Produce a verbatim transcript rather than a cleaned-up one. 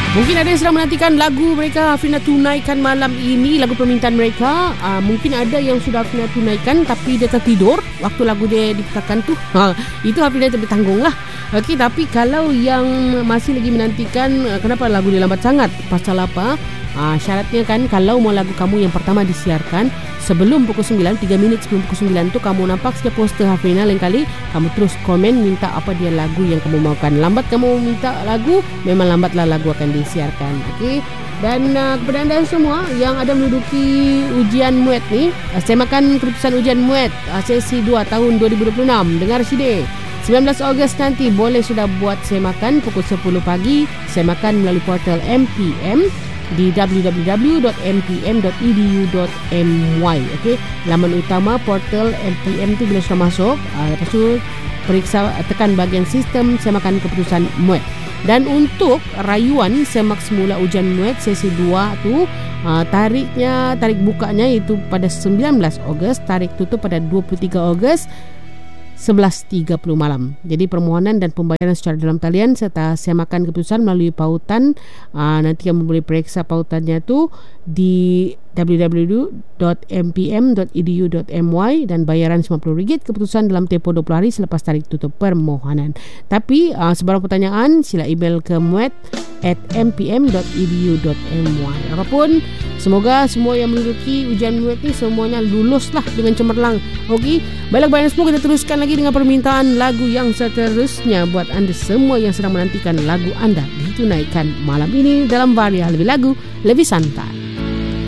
Mungkin ada yang sedang menantikan lagu mereka Hafrina tunaikan malam ini, lagu permintaan mereka. uh, Mungkin ada yang sudah Hafrina tunaikan tapi dia tertidur waktu lagu dia diputarkan tu. ha, Itu Hafrina tertanggung lah. Okey, tapi kalau yang masih lagi menantikan, uh, kenapa lagu dia lambat sangat? Pasal apa? Uh, syaratnya kan kalau mau lagu kamu yang pertama disiarkan sebelum pukul sembilan, tiga minit sebelum pukul sembilan tu kamu nampak setiap poster Hafrina, lain kali kamu terus komen minta apa dia lagu yang kamu mahukan. Lambat kamu minta lagu, memang lambatlah lagu akan disiarkan. Okey. Dan uh, kepada anda semua yang ada menduduki ujian M U E T ni, uh, saya makan keputusan ujian M U E T uh, sesi dua tahun dua ribu dua puluh enam. Dengar sini, sembilan belas Ogos nanti boleh sudah buat saya makan pukul sepuluh pagi. Saya makan melalui portal M P M di w w w dot m p m dot e d u dot m y. Okey, laman utama portal M P M tu bila sudah masuk, uh, lepas tu periksa, tekan bahagian sistem saya makan keputusan M U E T. Dan untuk rayuan semak semula ujian M U E T sesi dua tu, uh, tariknya, tarik bukanya itu pada sembilan belas Ogos, tarik tutup pada dua puluh tiga Ogos sebelas tiga puluh malam. Jadi permohonan dan pembayaran secara dalam talian serta semakan keputusan melalui pautan, uh, nanti kamu boleh periksa pautannya tu di w w w dot m p m dot e d u dot m y dan bayaran lima puluh ringgit keputusan dalam tempoh dua puluh hari selepas tarik tutup permohonan. Tapi uh, sebarang pertanyaan sila email ke muet at m p m dot e d u dot m y. Apapun, semoga semua yang menduduki ujian M U E T ni semuanya luluslah dengan cemerlang. Okey, baiklah bayang semua, kita teruskan lagi dengan permintaan lagu yang seterusnya buat anda semua yang sedang menantikan lagu anda ditunaikan malam ini dalam varian lebih lagu lebih santai.